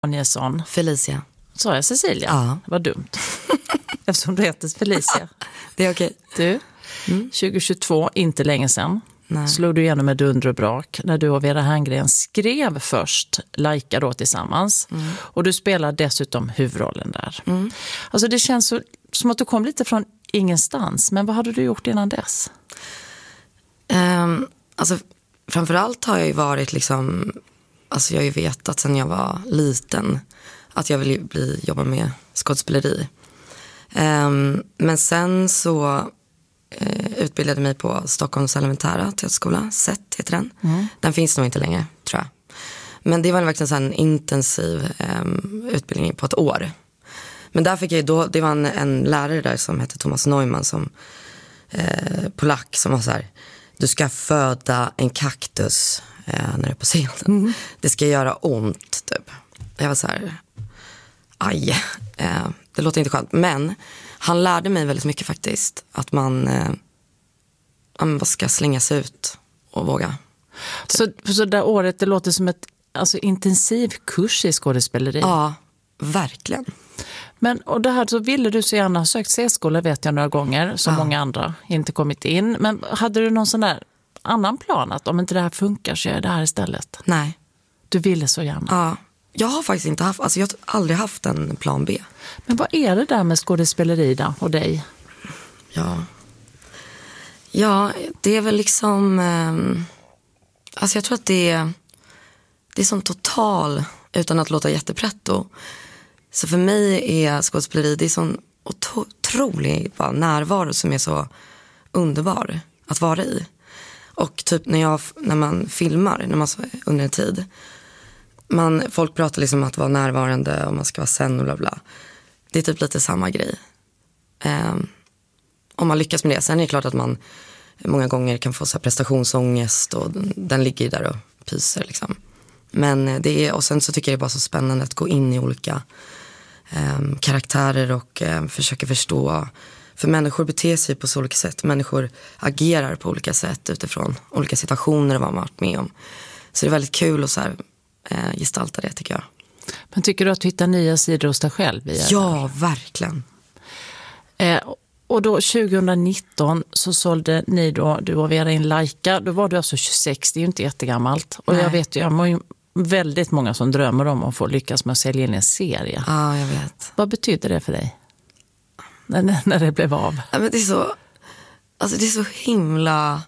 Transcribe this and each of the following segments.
Danielsson. Felicia. Sa jag Cecilia? Ja. Det var dumt. Eftersom du heter Felicia. Det är okej. Du, 2022, inte länge sedan, slog du igenom med dunder och brak när du och Vera Herngren skrev först Laika då tillsammans. Och du spelar dessutom huvudrollen där. Alltså det känns som att du kom lite från ingenstans. Men vad hade du gjort innan dess? Alltså framförallt har jag ju varit liksom... Alltså jag har ju vetat sedan jag var liten att jag vill jobba med skådespeleri. Men sen så utbildade mig på Stockholms elementära teaterskola, SET heter den. Den finns nog inte längre, tror jag. Men det var verkligen så här en intensiv utbildning på ett år. Men där fick jag då, det var en lärare där som hette Thomas Neumann som polack som var så här: du ska föda en kaktus när du är på scenen. Det ska göra ont typ. Jag var så här, aj, det låter inte skönt. Men han lärde mig väldigt mycket faktiskt. Att man ska slänga sig ut och våga. Typ. Så det året, det låter som ett intensiv kurs i skådespeleri. Ja, verkligen. Men och det här så ville du så gärna ha sökt C-skola, vet jag, några gånger. Som många andra inte kommit in. Men hade du någon sån där annan plan att om inte det här funkar så gör jag det här istället? Nej. Du ville så gärna? Ja. Jag har faktiskt inte haft, jag har aldrig haft en plan B. Men vad är det där med skådespeleri då, och dig? Ja, det är väl liksom... jag tror att det är som total, utan att låta jättepretto. Så för mig är skådespeleri, det är sån otrolig närvaro som är så underbar att vara i. Och typ när man filmar, när man under en tid... folk pratar liksom om att vara närvarande och man ska vara sen och bla bla. Det är typ lite samma grej. Om man lyckas med det. Sen är det klart att man många gånger kan få så här prestationsångest och den ligger där och pyser liksom. Men och sen så tycker jag det är bara så spännande att gå in i olika karaktärer och försöka förstå. För människor beter sig på så olika sätt. Människor agerar på olika sätt utifrån olika situationer och vad man har varit med om. Så det är väldigt kul att så här gestalta det, tycker jag. Men tycker du att du hittar nya sidor hos dig själv? Ja, verkligen. Och då 2019 så sålde ni då, du och Vera, in Laika. Då var du alltså 26, det är ju inte jättegammalt. Och jag vet ju, jag har ju väldigt många som drömmer om att få lyckas med att sälja in en serie. Ja, jag vet. Vad betyder det för dig? När det blev av? Ja, men det är så himla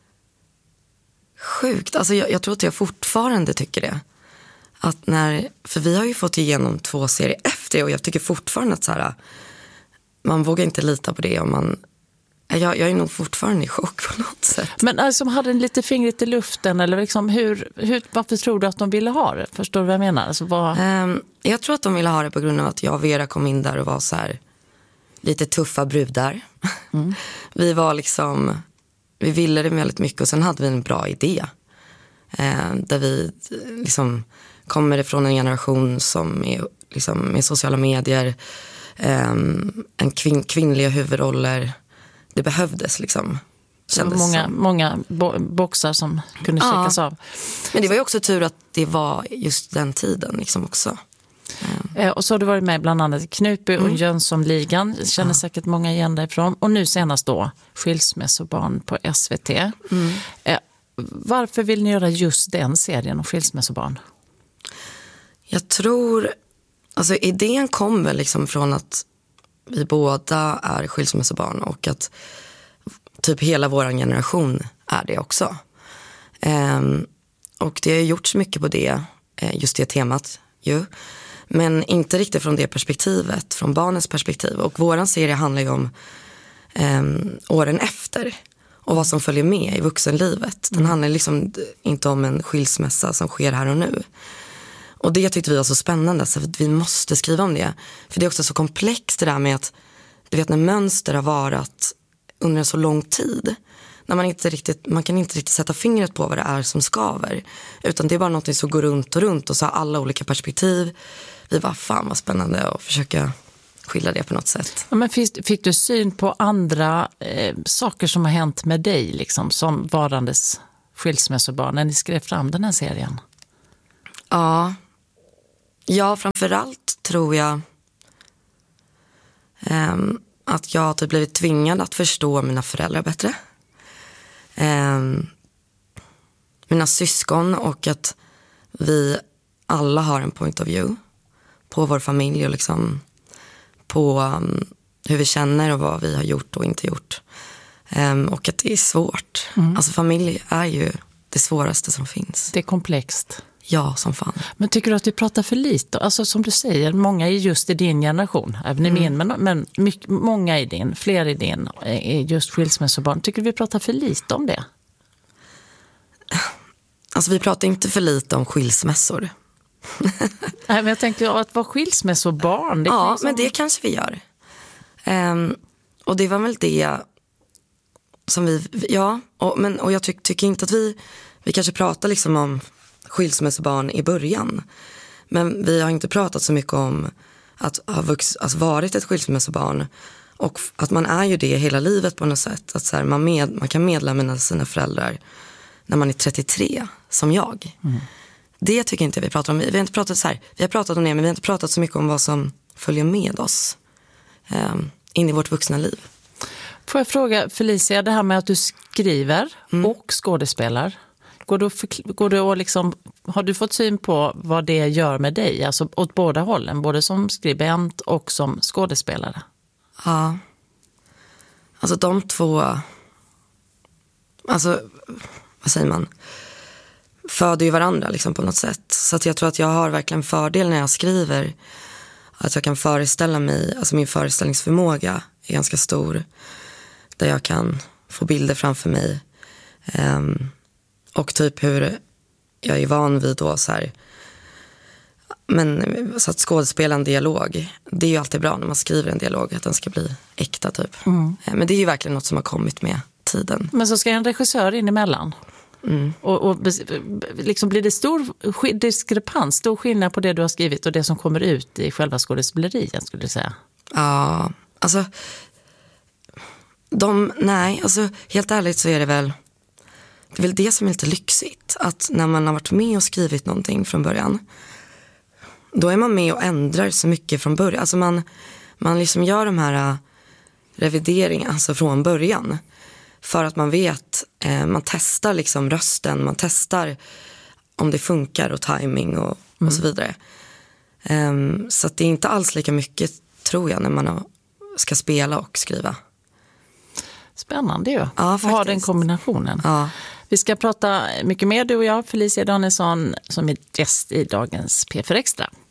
sjukt. Alltså jag tror att jag fortfarande tycker det. För vi har ju fått igenom 2 serier efter det, och jag tycker fortfarande att så här, man vågar inte lita på det. Jag är nog fortfarande i chock på något sätt. Men alltså, hade en lite fingret i luften, eller liksom, varför tror du att de ville ha det? Förstår du vad jag menar? Alltså, jag tror att de ville ha det på grund av att jag och Vera kom in där och var så här lite tuffa brudar. Vi var liksom, vi ville det väldigt mycket, och sen hade vi en bra idé. Där vi liksom kommer ifrån en generation som är liksom med sociala medier, en kvinnliga huvudroller. Det behövdes liksom. Många boxar som kunde checkas av. Men det var ju också tur att det var just den tiden liksom också. Och så har du varit med bland annat i Knutby och Jönssonligan. Känner säkert många igen därifrån. Och nu senast då Skilsmässobarn på SVT. Varför vill ni göra just den serien om skilsmässobarn? Jag tror, alltså idén kom väl liksom från att vi båda är skilsmässobarn, och att typ hela våran generation är det också. Och det har gjorts mycket på det, just det temat ju. Men inte riktigt från det perspektivet, från barnens perspektiv. Och våran serie handlar ju om åren efter och vad som följer med i vuxenlivet. Den handlar liksom inte om en skilsmässa som sker här och nu. Och det tyckte vi var så spännande, så vi måste skriva om det. För det är också så komplext det där med att, du vet, när mönster har varit under en så lång tid. När man kan inte riktigt sätta fingret på vad det är som skaver. Utan det är bara något som går runt och runt, och så har alla olika perspektiv. Vi var fan vad spännande att försöka skilja det på något sätt. Ja, men fick du syn på andra saker som har hänt med dig liksom, som varandes skilsmässobarn när ni skrev fram den här serien? Ja, Ja, framförallt tror jag att jag har typ blivit tvingad att förstå mina föräldrar bättre. Mina syskon, och att vi alla har en point of view på vår familj och liksom på hur vi känner och vad vi har gjort och inte gjort. Och att det är svårt. Alltså familj är ju det svåraste som finns. Det är komplext. Ja, som fan. Men tycker du att vi pratar för lite? Alltså som du säger, många är just i din generation, även i min, men många i din, fler i din, är just skilsmässobarn. Tycker du vi pratar för lite om det? Alltså vi pratar inte för lite om skilsmässor. Nej, men jag tänkte att vara skilsmässobarn. Ja, men det kanske vi gör. Och det var väl det som vi, ja, och jag tycker inte att vi kanske pratar liksom om skilsmässobarn i början. Men vi har inte pratat så mycket om att ha varit ett skilsmässobarn, och att man är ju det hela livet på något sätt. Att så här, man kan medla med sina föräldrar när man är 33, som jag. Det tycker inte vi pratar om. Vi har inte pratat så här, vi har pratat om det, men vi har inte pratat så mycket om vad som följer med oss in i vårt vuxna liv. Får jag fråga Felicia, det här med att du skriver och skådespelar, går du och liksom, har du fått syn på vad det gör med dig? Alltså åt båda hållen, både som skribent och som skådespelare? Ja. Alltså de två, alltså vad säger man, föder ju varandra liksom på något sätt. Så att jag tror att jag har verkligen fördel när jag skriver, att jag kan föreställa mig, alltså min föreställningsförmåga är ganska stor, där jag kan få bilder framför mig. Och typ hur jag är van vid då så här, men så att skådespela en dialog, det är ju alltid bra när man skriver en dialog, att den ska bli äkta typ. Men det är ju verkligen något som har kommit med tiden. Men så ska en regissör in emellan. Och liksom blir det stor diskrepans, stor skillnad på det du har skrivit och det som kommer ut i själva skådespeleriet, skulle du säga? Ja, alltså nej, alltså helt ärligt så är det väl det som är lite lyxigt, att när man har varit med och skrivit någonting från början, då är man med och ändrar så mycket från början. Alltså man liksom gör de här revideringarna alltså från början, för att man vet, man testar liksom rösten, man testar om det funkar och timing och så vidare. Så att det är inte alls lika mycket, tror jag, när man ska spela och skriva. Spännande ju. Ja, att ha den kombinationen. Ja. Vi ska prata mycket mer, du och jag, Felicia Danielsson, som är gäst i dagens P4 Extra.